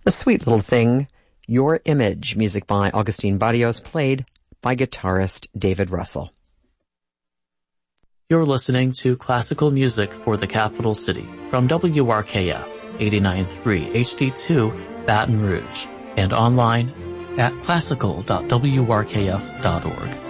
The Sweet Little Thing, Your Image, music by Augustine Barrios, played by guitarist David Russell. You're listening to classical music for the capital city from WRKF 89.3 HD2 Baton Rouge and online at classical.wrkf.org.